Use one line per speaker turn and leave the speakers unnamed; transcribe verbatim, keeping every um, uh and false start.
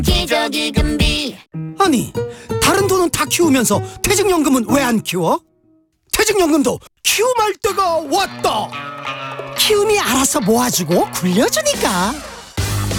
기저귀 금비.
아니, 다른 돈은 다 키우면서 퇴직연금은 왜 안 키워? 퇴직연금도 키움할 때가 왔다. 키움이 알아서 모아주고 굴려주니까.